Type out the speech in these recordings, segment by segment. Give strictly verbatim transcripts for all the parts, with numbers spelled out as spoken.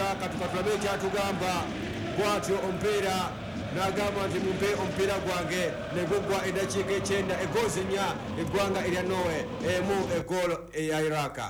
katukatulabe ekyatugamba bw'atyo omupiira n'agamba nti mumpe omupiira gwange ne gugwa eddakiika ekyenda egoozi nnya eggwanga erya Norway emu egoolo eya Iraka.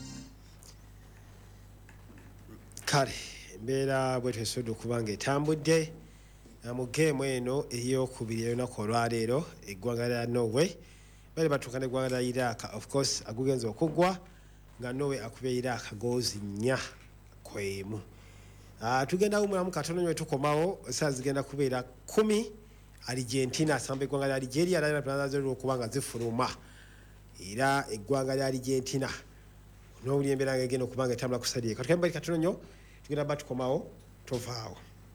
Kale embeera bwe twesobola okuba nga etambudde mu geemu eno ey'okubiri ey'olunaku olwaleero eggwanga lya Norway bali batuuka n'eggwanga lya Iraq. Of course agugenza okuggwa nga Norway akubye Iraq goozi nnya ku emu. Uh, tugenda umulamu katono nyo tukomawo saa zigenda kubeera kumi. Argentina asamba eggwanga lya Algeria lana planazero okubanga zifuluma era eggwanga lya Argentina n'owulira embeera ng'egenda okubanga etambula kusadiye katukembali katono nyo tugenda batukomawo tovaawo.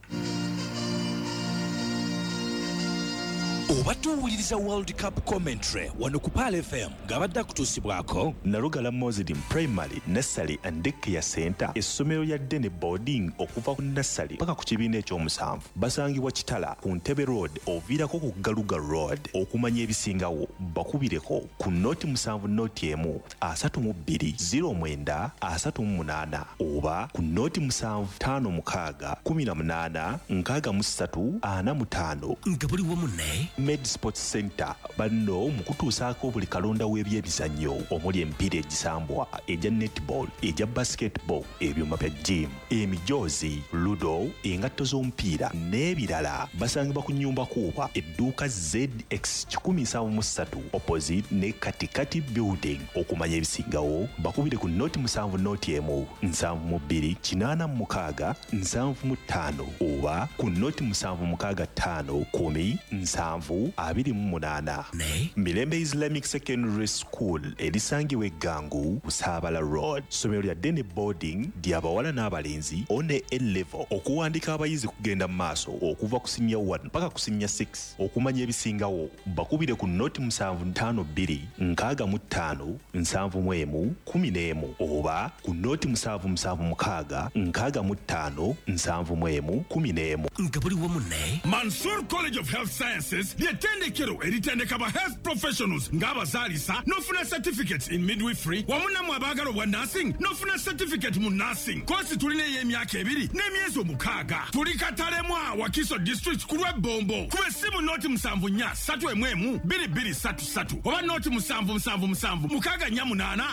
Obadde owuliriza World Cup commentary wano ku Pal F M ng'abadde akutuusibwako Nalugala Muslim Primary Nursery and Daycare Center essomero lya Dene Boarding okuva ku nursery paka ku kibiina ekyomusanvu basangibwa Kitala ku Ntebe Road oviirako ku Galuga Road. Okumanya ebisingawo bakubireko ku noti musanvu noti emu asatu mu bbiri ziro mwenda asatu mu munaana oba ku noti musanvu ttaano mukaaga kumi na munaana nkaaga mu ssatu ana mu ttaano. nga buli wamu ne Med Sports Center banno mu kutuusaako buli kalonda w'ebyebizannyo omuli emipiira egisambwa egya netball egya basketball ebyuma bya gym emijoozi ludo engatto z'omupiira n'ebirala basangibwa ku nnyumba kuuba edduuka Z X kikumi nsanvu mu ssatu opposite ne Katikati building. Okumanya ebisingawo bakubire ku noti musanvu noti emu nsanvu mu bbiri kinaana mu mukaaga nsanvu mu ttaano oba ku noti musanvu mukaaga ttaano kumi nsanvu abiri mu munaana. Mirembe Islamic Secondary School erisangibwa Eggangu Busaabala Road. Ssomero lya Dene Boarding ly'abawala n'abalenzi one A level. Okuwandika abayizi kugenda mu maaso okuva ku senior one mpaka ku senior six. Okumanya ebisingawo bakubire ku noti musanvu ttaano bbiri nkaaga mu ttaano nsanvu mu emu kumi n'emu oba ku noti musanvu musanvu mukaaga nkaaga mu ttaano nsanvu mu emu kumi n'emu. nga buli wamu ne Mansour College of Health Sciences ly'ettendekero eritendeka ba health professionals ng'abazaalisa n'ofuna certificate in midwifery wamu nammwe abaagala obwa nursing n'ofuna certificate mu nursing. Koosi tulina ey'emyaka ebiri n'emyezi omukaaga. Tuli Katalemwa Wakiso district ku lw'ebbombo. Kuba essimu noti musanvu nnya ssatu emu emu bbiri bbiri ssatu ssatu oba noti musanvu musanvu musanvu mukaaga nnya munaana